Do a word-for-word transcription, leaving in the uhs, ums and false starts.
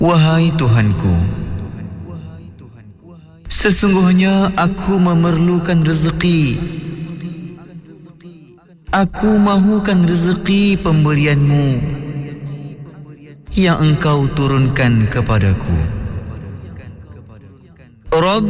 Wahai Tuhanku, sesungguhnya aku memerlukan rezeki. Aku mahukan rezeki pemberianmu yang engkau turunkan kepadaku. Rabb